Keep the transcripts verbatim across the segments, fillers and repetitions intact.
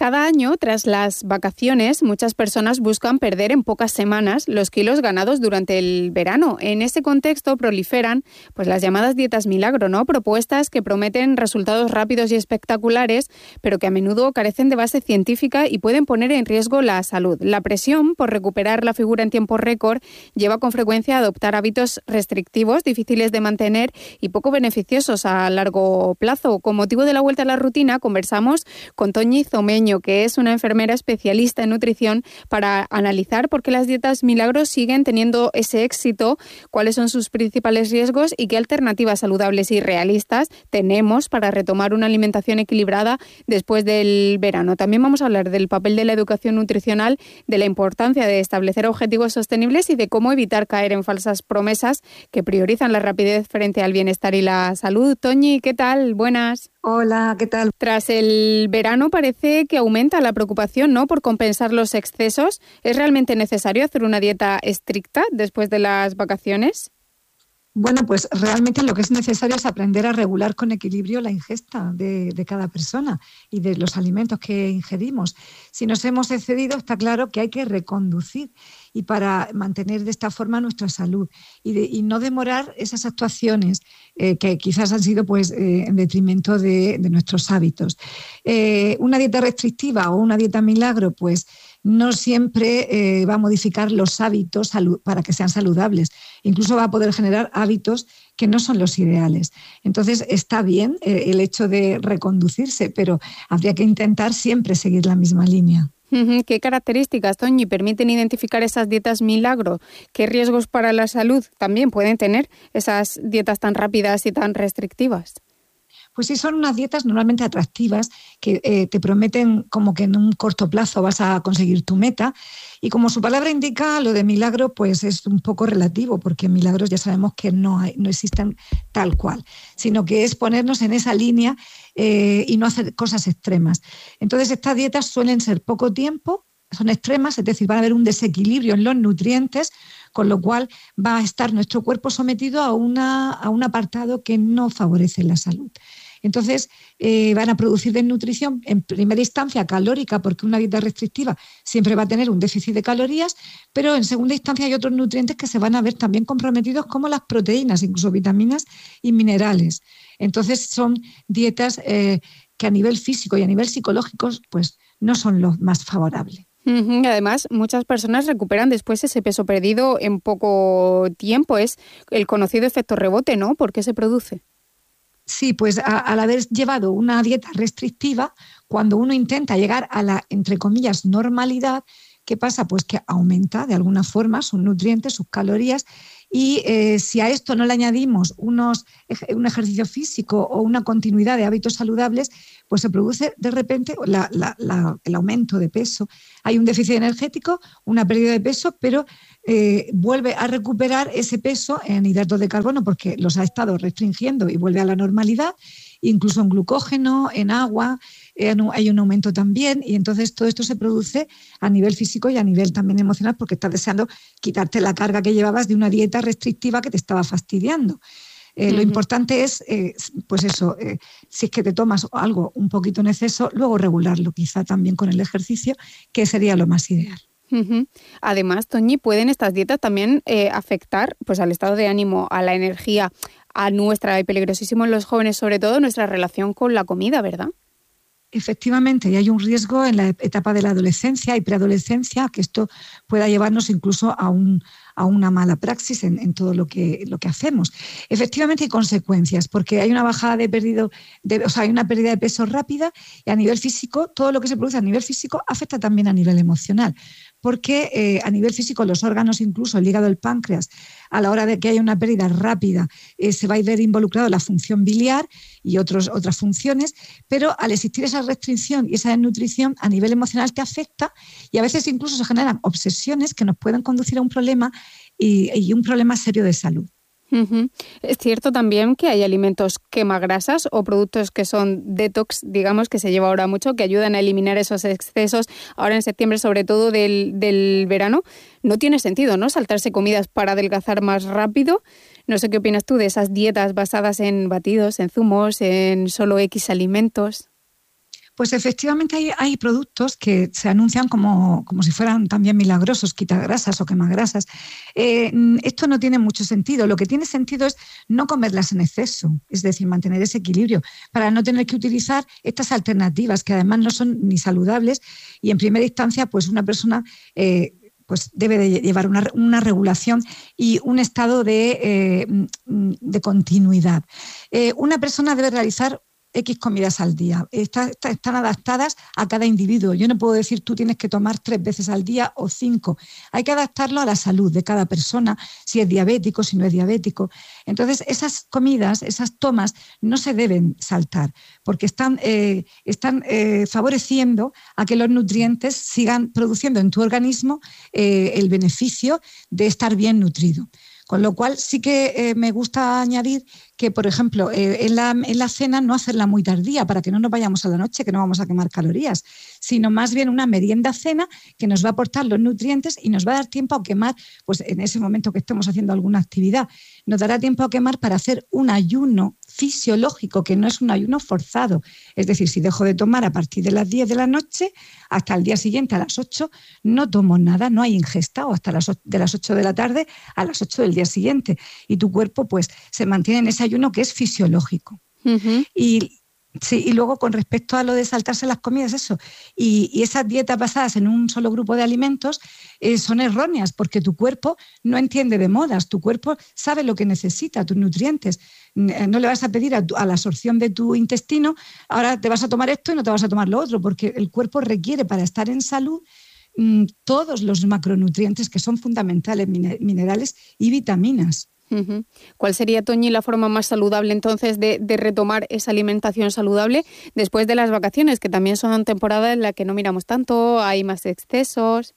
Cada año, tras las vacaciones, muchas personas buscan perder en pocas semanas los kilos ganados durante el verano. En ese contexto proliferan pues, las llamadas dietas milagro, ¿no? Propuestas que prometen resultados rápidos y espectaculares, pero que a menudo carecen de base científica y pueden poner en riesgo la salud. La presión por recuperar la figura en tiempo récord lleva con frecuencia a adoptar hábitos restrictivos, difíciles de mantener y poco beneficiosos a largo plazo. Con motivo de la vuelta a la rutina, conversamos con Toñi Zomeño, que es una enfermera especialista en nutrición, para analizar por qué las dietas milagros siguen teniendo ese éxito, cuáles son sus principales riesgos y qué alternativas saludables y realistas tenemos para retomar una alimentación equilibrada después del verano. También vamos a hablar del papel de la educación nutricional, de la importancia de establecer objetivos sostenibles y de cómo evitar caer en falsas promesas que priorizan la rapidez frente al bienestar y la salud. Toñi, ¿qué tal? Buenas. Hola, ¿qué tal? Tras el verano parece que aumenta la preocupación, ¿no?, por compensar los excesos. ¿Es realmente necesario hacer una dieta estricta después de las vacaciones? Bueno, pues realmente lo que es necesario es aprender a regular con equilibrio la ingesta de, de cada persona y de los alimentos que ingerimos. Si nos hemos excedido, está claro que hay que reconducir y para mantener de esta forma nuestra salud y, de, y no demorar esas actuaciones eh, que quizás han sido pues, eh, en detrimento de, de nuestros hábitos. Eh, una dieta restrictiva o una dieta milagro, pues no siempre eh, va a modificar los hábitos para que sean saludables. Incluso va a poder generar hábitos que no son los ideales. Entonces está bien eh, el hecho de reconducirse, pero habría que intentar siempre seguir la misma línea. ¿Qué características, Toñi, permiten identificar esas dietas milagro? ¿Qué riesgos para la salud también pueden tener esas dietas tan rápidas y tan restrictivas? Pues sí, son unas dietas normalmente atractivas que eh, te prometen como que en un corto plazo vas a conseguir tu meta y como su palabra indica, lo de milagro pues es un poco relativo porque milagros ya sabemos que no, hay, no existen tal cual, sino que es ponernos en esa línea eh, y no hacer cosas extremas. Entonces estas dietas suelen ser poco tiempo, son extremas, es decir, va a haber un desequilibrio en los nutrientes, con lo cual va a estar nuestro cuerpo sometido a, una, a un apartado que no favorece la salud. Entonces, eh, van a producir desnutrición, en primera instancia calórica, porque una dieta restrictiva siempre va a tener un déficit de calorías, pero en segunda instancia hay otros nutrientes que se van a ver también comprometidos, como las proteínas, incluso vitaminas y minerales. Entonces, son dietas eh, que a nivel físico y a nivel psicológico pues, no son los más favorables. Uh-huh. Además, muchas personas recuperan después ese peso perdido en poco tiempo. Es el conocido efecto rebote, ¿no? ¿Por qué se produce? Sí, pues a, al haber llevado una dieta restrictiva, cuando uno intenta llegar a la, entre comillas, normalidad, ¿qué pasa? Pues que aumenta de alguna forma sus nutrientes, sus calorías y eh, si a esto no le añadimos unos, un ejercicio físico o una continuidad de hábitos saludables, pues se produce de repente la, la, la, el aumento de peso. Hay un déficit energético, una pérdida de peso, pero eh, vuelve a recuperar ese peso en hidratos de carbono porque los ha estado restringiendo y vuelve a la normalidad, incluso en glucógeno, en agua, eh, hay un aumento también y entonces todo esto se produce a nivel físico y a nivel también emocional porque estás deseando quitarte la carga que llevabas de una dieta restrictiva que te estaba fastidiando. Eh, uh-huh. Lo importante es, eh, pues eso, eh, si es que te tomas algo un poquito en exceso, luego regularlo quizá también con el ejercicio, que sería lo más ideal. Uh-huh. Además, Toñi, ¿pueden estas dietas también eh, afectar pues, al estado de ánimo, a la energía, a nuestra, y peligrosísimo en los jóvenes, sobre todo nuestra relación con la comida, ¿verdad? Efectivamente, y hay un riesgo en la etapa de la adolescencia y preadolescencia que esto pueda llevarnos incluso a, un, a una mala praxis en, en todo lo que, lo que hacemos. Efectivamente hay consecuencias porque hay una bajada de perdido, de, o sea, hay una pérdida de peso rápida y a nivel físico, todo lo que se produce a nivel físico afecta también a nivel emocional. Porque eh, a nivel físico los órganos, incluso el hígado, el páncreas, a la hora de que haya una pérdida rápida, eh, se va a ver involucrado la función biliar y otros, otras funciones, pero al existir esa restricción y esa desnutrición a nivel emocional te afecta y a veces incluso se generan obsesiones que nos pueden conducir a un problema y, y un problema serio de salud. Uh-huh. Es cierto también que hay alimentos quemagrasas o productos que son detox, digamos, que se lleva ahora mucho, que ayudan a eliminar esos excesos, ahora en septiembre sobre todo del, del verano. No tiene sentido, ¿no?, saltarse comidas para adelgazar más rápido. No sé qué opinas tú de esas dietas basadas en batidos, en zumos, en solo X alimentos. Pues efectivamente hay, hay productos que se anuncian como, como si fueran también milagrosos, quitagrasas o quemagrasas. Eh, esto no tiene mucho sentido. Lo que tiene sentido es no comerlas en exceso, es decir, mantener ese equilibrio para no tener que utilizar estas alternativas que además no son ni saludables y en primera instancia pues una persona eh, pues debe de llevar una, una regulación y un estado de, eh, de continuidad. Eh, una persona debe realizar X comidas al día. Está, está, están adaptadas a cada individuo. Yo no puedo decir tú tienes que tomar tres veces al día o cinco. Hay que adaptarlo a la salud de cada persona, si es diabético, si no es diabético. Entonces, esas comidas, esas tomas no se deben saltar porque están, eh, están eh, favoreciendo a que los nutrientes sigan produciendo en tu organismo eh, el beneficio de estar bien nutrido. Con lo cual sí que eh, me gusta añadir que, por ejemplo, eh, en, la, en la cena no hacerla muy tardía para que no nos vayamos a la noche, que no vamos a quemar calorías, sino más bien una merienda-cena que nos va a aportar los nutrientes y nos va a dar tiempo a quemar, pues en ese momento que estemos haciendo alguna actividad, nos dará tiempo a quemar para hacer un ayuno fisiológico, que no es un ayuno forzado. Es decir, si dejo de tomar a partir de las diez de la noche hasta el día siguiente a las ocho, no tomo nada, no hay ingesta, o hasta las ocho, de las ocho de la tarde a las ocho del día siguiente. Y tu cuerpo pues se mantiene en ese ayuno que es fisiológico. Uh-huh. Y sí, y luego con respecto a lo de saltarse las comidas, eso, y, y esas dietas basadas en un solo grupo de alimentos eh, son erróneas porque tu cuerpo no entiende de modas, tu cuerpo sabe lo que necesita, tus nutrientes. No le vas a pedir a, tu, a la absorción de tu intestino, ahora te vas a tomar esto y no te vas a tomar lo otro, porque el cuerpo requiere para estar en salud mmm, todos los macronutrientes que son fundamentales, minerales y vitaminas. Uh-huh. ¿Cuál sería, Toñi, la forma más saludable entonces de, de retomar esa alimentación saludable después de las vacaciones, que también son temporada en la que no miramos tanto, hay más excesos?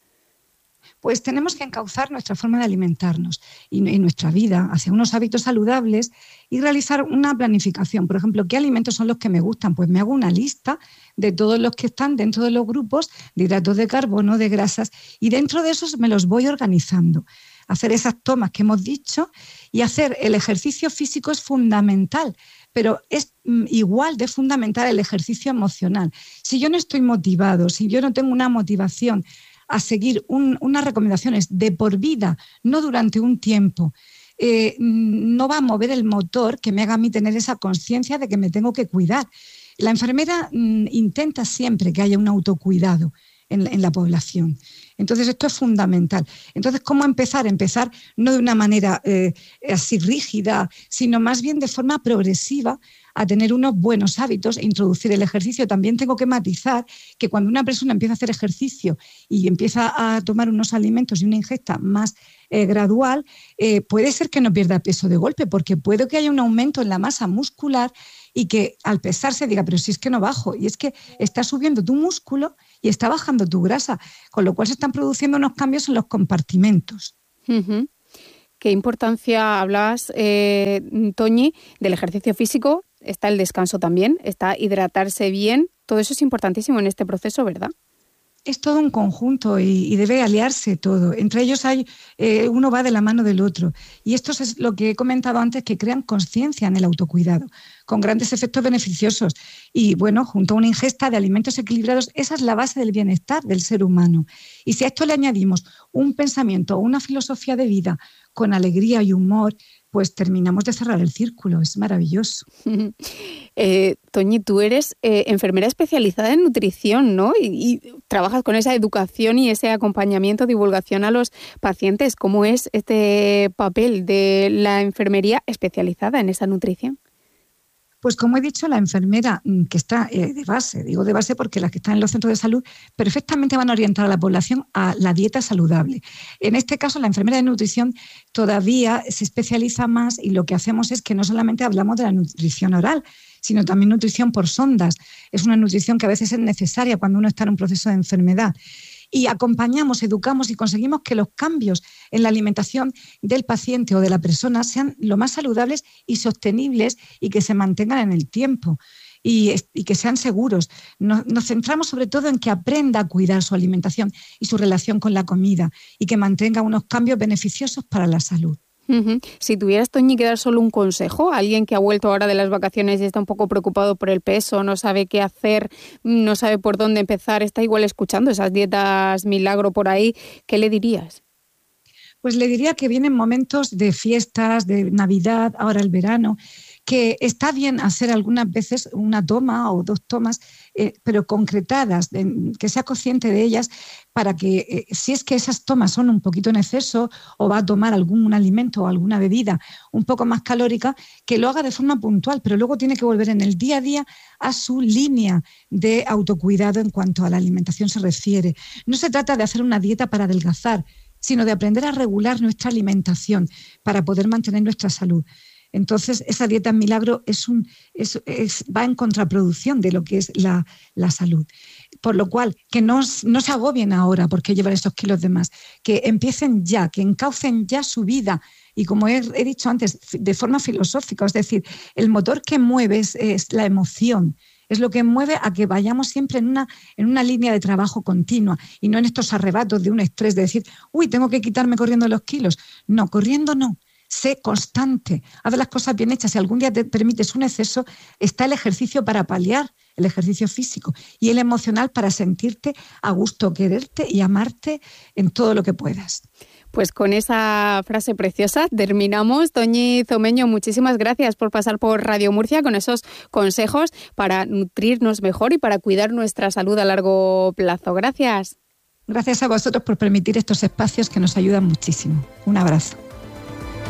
Pues tenemos que encauzar nuestra forma de alimentarnos y, y nuestra vida hacia unos hábitos saludables y realizar una planificación. Por ejemplo, ¿qué alimentos son los que me gustan? Pues me hago una lista de todos los que están dentro de los grupos de hidratos de carbono, de grasas, y dentro de esos me los voy organizando. Hacer esas tomas que hemos dicho y hacer el ejercicio físico es fundamental, pero es igual de fundamental el ejercicio emocional. Si yo no estoy motivado, si yo no tengo una motivación a seguir un, unas recomendaciones de por vida, no durante un tiempo, eh, no va a mover el motor que me haga a mí tener esa conciencia de que me tengo que cuidar. La enfermera mm, intenta siempre que haya un autocuidado en, en la población. Entonces, esto es fundamental. Entonces, ¿cómo empezar? Empezar no de una manera eh, así rígida, sino más bien de forma progresiva a tener unos buenos hábitos e introducir el ejercicio. También tengo que matizar que cuando una persona empieza a hacer ejercicio y empieza a tomar unos alimentos y una ingesta más eh, gradual, eh, puede ser que no pierda peso de golpe, porque puede que haya un aumento en la masa muscular y que al pesarse diga, pero si es que no bajo, y es que está subiendo tu músculo y está bajando tu grasa, con lo cual se están produciendo unos cambios en los compartimentos. Uh-huh. ¿Qué importancia hablabas, eh, Toñi, del ejercicio físico? Está el descanso también, está hidratarse bien, todo eso es importantísimo en este proceso, ¿verdad? Es todo un conjunto y, y debe aliarse todo. Entre ellos hay eh, uno va de la mano del otro. Y esto es lo que he comentado antes, que crean conciencia en el autocuidado, con grandes efectos beneficiosos. Y bueno, junto a una ingesta de alimentos equilibrados, esa es la base del bienestar del ser humano. Y si a esto le añadimos un pensamiento o una filosofía de vida con alegría y humor, pues terminamos de cerrar el círculo. Es maravilloso. eh, Toñi, tú eres eh, enfermera especializada en nutrición, ¿no? Y, y trabajas con esa educación y ese acompañamiento, divulgación a los pacientes. ¿Cómo es este papel de la enfermería especializada en esa nutrición? Pues como he dicho, la enfermera que está eh, de base, digo de base porque las que están en los centros de salud perfectamente van a orientar a la población a la dieta saludable. En este caso, la enfermera de nutrición todavía se especializa más y lo que hacemos es que no solamente hablamos de la nutrición oral, sino también nutrición por sondas. Es una nutrición que a veces es necesaria cuando uno está en un proceso de enfermedad. Y acompañamos, educamos y conseguimos que los cambios en la alimentación del paciente o de la persona sean lo más saludables y sostenibles y que se mantengan en el tiempo y, y que sean seguros. Nos, nos centramos sobre todo en que aprenda a cuidar su alimentación y su relación con la comida y que mantenga unos cambios beneficiosos para la salud. Uh-huh. Si tuvieras, Toñi, que dar solo un consejo a alguien que ha vuelto ahora de las vacaciones y está un poco preocupado por el peso, no sabe qué hacer, no sabe por dónde empezar, está igual escuchando esas dietas milagro por ahí, ¿qué le dirías? Pues le diría que vienen momentos de fiestas, de Navidad, ahora el verano, que está bien hacer algunas veces una toma o dos tomas, eh, pero concretadas, de, que sea consciente de ellas, para que eh, si es que esas tomas son un poquito en exceso o va a tomar algún alimento o alguna bebida un poco más calórica, que lo haga de forma puntual, pero luego tiene que volver en el día a día a su línea de autocuidado en cuanto a la alimentación se refiere. No se trata de hacer una dieta para adelgazar, sino de aprender a regular nuestra alimentación para poder mantener nuestra salud. Entonces, esa dieta milagro es un, es, es, va en contraproducción de lo que es la, la salud. Por lo cual, que no, no se agobien ahora porque llevan esos kilos de más, que empiecen ya, que encaucen ya su vida. Y como he, he dicho antes, de forma filosófica, es decir, el motor que mueve es, es la emoción. Es lo que mueve a que vayamos siempre en una, en una línea de trabajo continua y no en estos arrebatos de un estrés de decir, uy, tengo que quitarme corriendo los kilos. No, corriendo no. Sé constante, haz las cosas bien hechas. Si algún día te permites un exceso, está el ejercicio para paliar, el ejercicio físico, y el emocional para sentirte a gusto, quererte y amarte en todo lo que puedas. Pues con esa frase preciosa terminamos. Toñi Zomeño, muchísimas gracias por pasar por Radio Murcia con esos consejos para nutrirnos mejor y para cuidar nuestra salud a largo plazo. Gracias. Gracias a vosotros por permitir estos espacios que nos ayudan muchísimo. Un abrazo.